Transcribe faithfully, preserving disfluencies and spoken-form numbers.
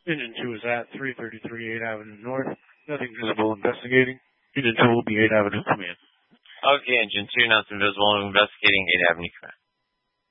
Engine two is at three thirty-three eighth Avenue North. Nothing visible investigating. Engine two will be eighth Avenue Command. Okay, Engine two, nothing visible investigating eighth Avenue Command.